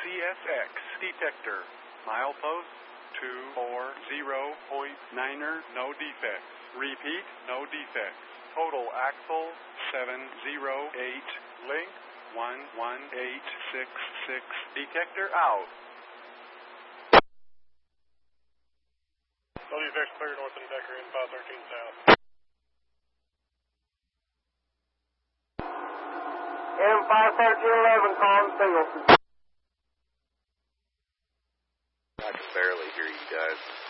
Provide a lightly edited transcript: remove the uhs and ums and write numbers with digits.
CSX detector. Milepost 240.9er, no defects. Repeat, no defects. Total axle 708, length 11866. Detector out. No defects clear north of the Decker in 513 south. M51311 calling Singleton. I can barely hear you guys.